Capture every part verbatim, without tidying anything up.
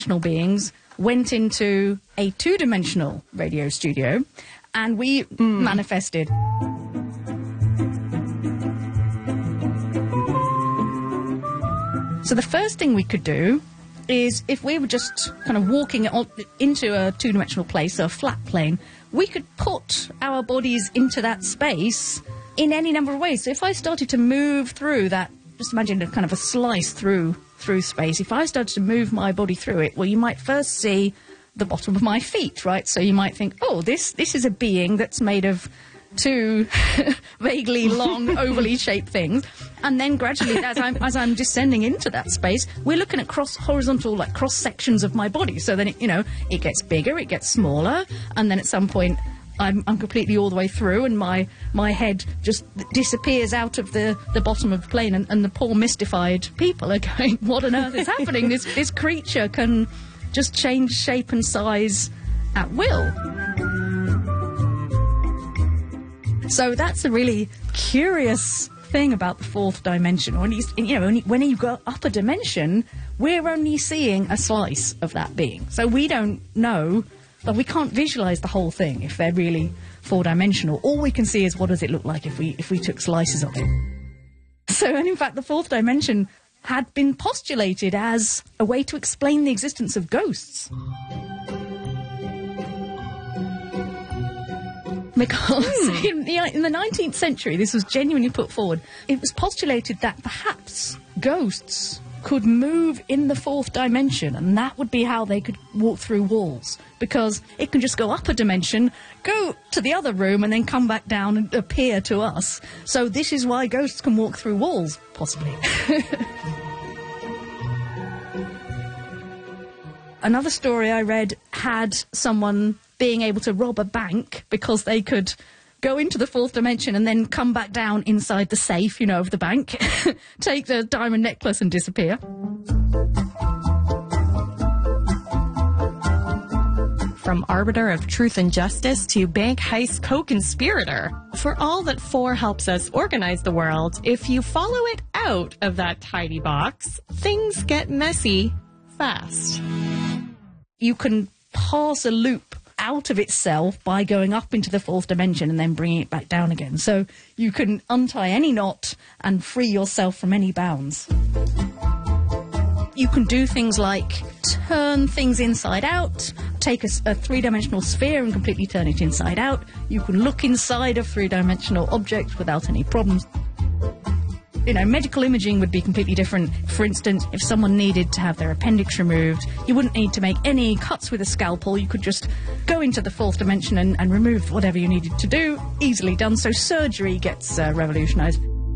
beings went into a two-dimensional radio studio and we mm. manifested. So the first thing we could do is, if we were just kind of walking into a two-dimensional place, so a flat plane, we could put our bodies into that space in any number of ways. So if I started to move through that, just imagine a kind of a slice through through space. If I started to move my body through it, well, you might first see the bottom of my feet, right? So you might think, oh, this this is a being that's made of two vaguely long, overly shaped things. And then gradually, as I'm, as I'm descending into that space, we're looking at cross horizontal, like cross sections of my body. So then, it, you know, it gets bigger, it gets smaller, and then at some point, I'm, I'm completely all the way through, and my, my head just disappears out of the, the bottom of the plane, and, and the poor mystified people are going, what on earth is happening? This, this creature can just change shape and size at will. So that's a really curious thing about the fourth dimension. When you, you know, when you go up a dimension, we're only seeing a slice of that being. So we don't know, but we can't visualize the whole thing if they're really four-dimensional. All we can see is what does it look like if we if we took slices of it. So, and in fact, the fourth dimension had been postulated as a way to explain the existence of ghosts. Because hmm. in, the, in the nineteenth century, this was genuinely put forward, it was postulated that perhaps ghosts could move in the fourth dimension, and that would be how they could walk through walls, because it can just go up a dimension, go to the other room, and then come back down and appear to us. So this is why ghosts can walk through walls, possibly. Another story I read had someone being able to rob a bank because they could go into the fourth dimension and then come back down inside the safe, you know, of the bank, take the diamond necklace and disappear. From arbiter of truth and justice to bank heist co-conspirator. For all that four helps us organize the world, if you follow it out of that tidy box, things get messy fast. You can pass a loop out of itself by going up into the fourth dimension and then bringing it back down again. So you can untie any knot and free yourself from any bounds. You can do things like turn things inside out, take a, a three-dimensional sphere and completely turn it inside out. You can look inside a three-dimensional object without any problems. You know, medical imaging would be completely different. For instance, if someone needed to have their appendix removed, you wouldn't need to make any cuts with a scalpel. You could just go into the fourth dimension and, and remove whatever you needed to do. Easily done. So surgery gets uh, revolutionized.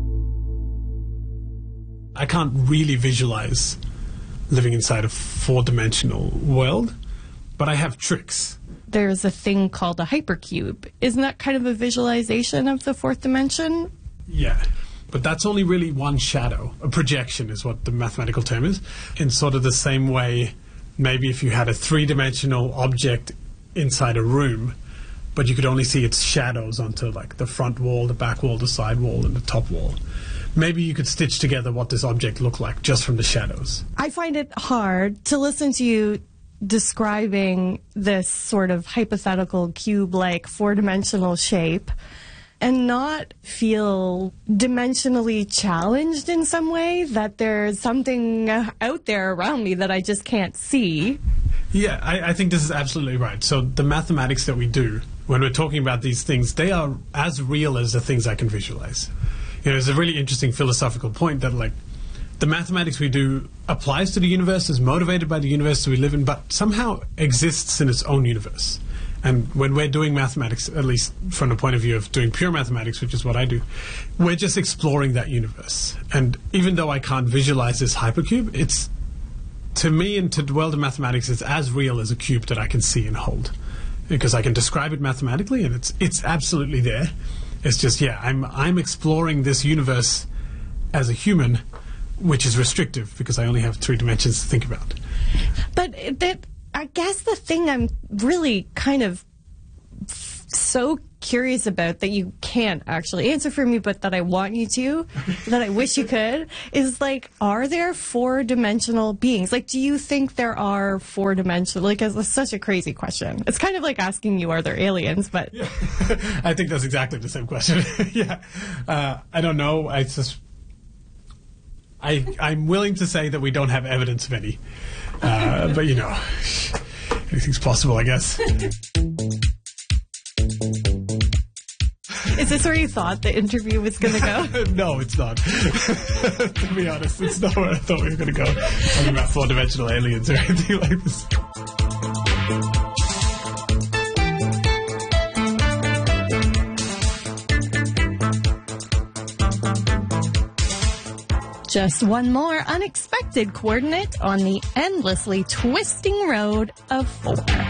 I can't really visualize living inside a four-dimensional world, but I have tricks. There's a thing called a hypercube. Isn't that kind of a visualization of the fourth dimension? Yeah. But that's only really one shadow. A projection is what the mathematical term is. In sort of the same way, maybe if you had a three-dimensional object inside a room, but you could only see its shadows onto like the front wall, the back wall, the side wall, and the top wall. Maybe you could stitch together what this object looked like just from the shadows. I find it hard to listen to you describing this sort of hypothetical cube-like four-dimensional shape and not feel dimensionally challenged in some way, that there's something out there around me that I just can't see. Yeah, I, I think this is absolutely right. So the mathematics that we do, when we're talking about these things, they are as real as the things I can visualize. You know, it's a really interesting philosophical point that, like, the mathematics we do applies to the universe, is motivated by the universe we live in, but somehow exists in its own universe. And when we're doing mathematics, at least from the point of view of doing pure mathematics, which is what I do, we're just exploring that universe. And even though I can't visualize this hypercube, it's, to me and to the world of mathematics, it's as real as a cube that I can see and hold. Because I can describe it mathematically, and it's it's absolutely there. It's just, yeah, I'm I'm exploring this universe as a human, which is restrictive because I only have three dimensions to think about. But that, I guess the thing I'm really kind of so curious about that you can't actually answer for me, but that I want you to, that I wish you could, is like, are there four-dimensional beings? Like, do you think there are four-dimensional, like, it's such a crazy question. It's kind of like asking you, are there aliens? But yeah. I think that's exactly the same question. yeah. Uh, I don't know. I just, I, I'm willing to say that we don't have evidence of any. Uh, but, you know, anything's possible, I guess. Is this where you thought the interview was going to go? No, it's not. To be honest, it's not where I thought we were going to go. Talking about four-dimensional aliens or anything like this. Just one more unexpected coordinate on the endlessly twisting road of four.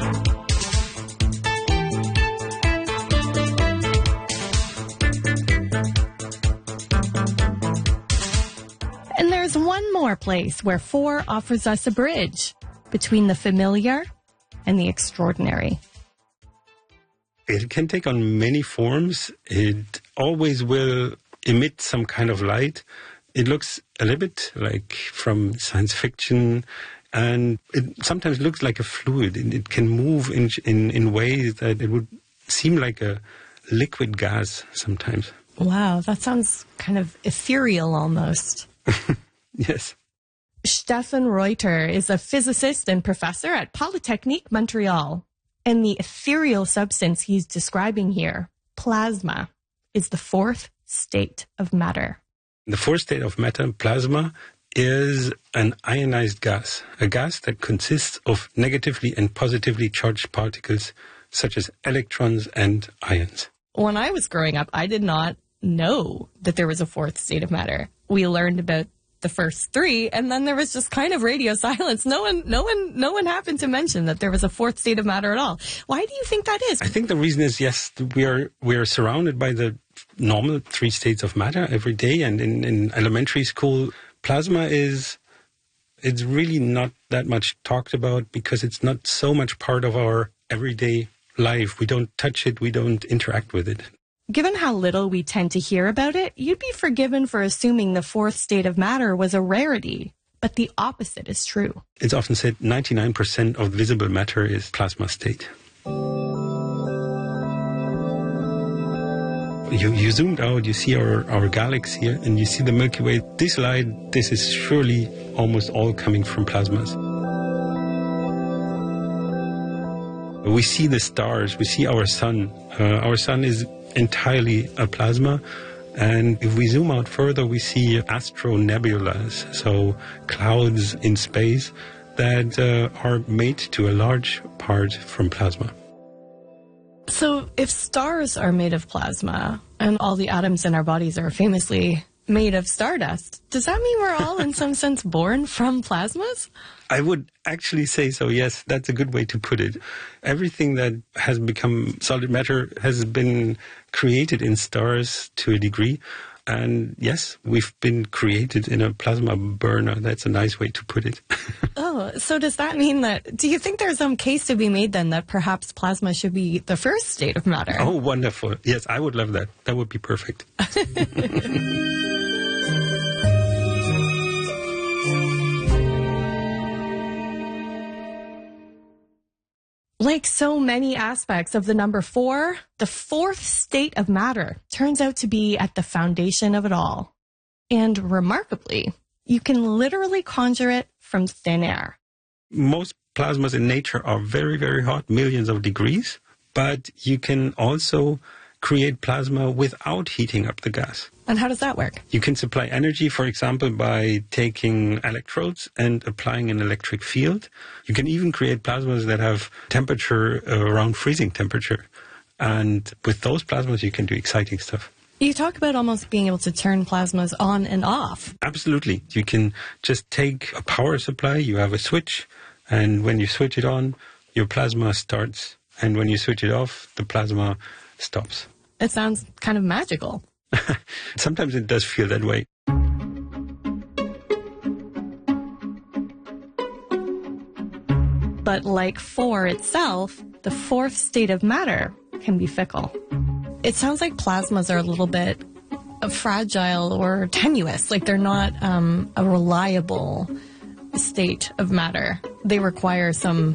And there's one more place where four offers us a bridge between the familiar and the extraordinary. It can take on many forms. It always will emit some kind of light. It looks a little bit like from science fiction, and it sometimes looks like a fluid. And it can move in, in, in ways that it would seem like a liquid gas sometimes. Wow, that sounds kind of ethereal almost. Yes. Stefan Reuter is a physicist and professor at Polytechnique Montreal. And the ethereal substance he's describing here, plasma, is the fourth state of matter. The fourth state of matter, plasma, is an ionized gas, a gas that consists of negatively and positively charged particles such as electrons and ions. When I was growing up, I did not know that there was a fourth state of matter. We learned about the first three, and then there was just kind of radio silence. No one, no one, no one happened to mention that there was a fourth state of matter at all. Why do you think that is? I think the reason is, yes, we are we are surrounded by the normal three states of matter every day, and in, in elementary school, plasma is it's really not that much talked about because it's not so much part of our everyday life. We don't touch it, we don't interact with it. Given how little we tend to hear about it, you'd be forgiven for assuming the fourth state of matter was a rarity. But the opposite is true. It's often said ninety-nine percent of visible matter is plasma state. You, you zoomed out, you see our, our galaxy here, and you see the Milky Way. This light, this is surely almost all coming from plasmas. We see the stars, we see our sun. Uh, our sun is entirely a plasma, and if we zoom out further, we see astronebulas, so clouds in space that uh, are made to a large part from plasma. So if stars are made of plasma and all the atoms in our bodies are famously made of stardust, does that mean we're all in some sense born from plasmas? I would actually say so, yes. That's a good way to put it. Everything that has become solid matter has been created in stars to a degree. And yes, we've been created in a plasma burner. That's a nice way to put it. Oh, so does that mean that, do you think there's some case to be made then that perhaps plasma should be the first state of matter? Oh, wonderful. Yes, I would love that. That would be perfect. Like so many aspects of the number four, the fourth state of matter turns out to be at the foundation of it all. And remarkably, you can literally conjure it from thin air. Most plasmas in nature are very, very hot, millions of degrees, but you can also create plasma without heating up the gas. And how does that work? You can supply energy, for example, by taking electrodes and applying an electric field. You can even create plasmas that have temperature uh, around freezing temperature. And with those plasmas, you can do exciting stuff. You talk about almost being able to turn plasmas on and off. Absolutely. You can just take a power supply, you have a switch, and when you switch it on, your plasma starts. And when you switch it off, the plasma stops. It sounds kind of magical. Sometimes it does feel that way. But like four itself, the fourth state of matter can be fickle. it sounds like plasmas are a little bit fragile or tenuous. Like they're not um, a reliable state of matter. They require some